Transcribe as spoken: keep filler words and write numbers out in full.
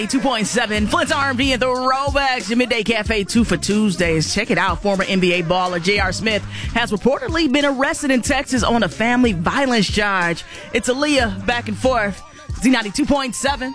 two point seven, Flint's R and B and the Throwbacks, your Midday Cafe two for Tuesdays. Check it out. Former N B A baller J R. Smith has reportedly been arrested in Texas on a family violence charge. It's Aaliyah back and forth. Z ninety-two point seven.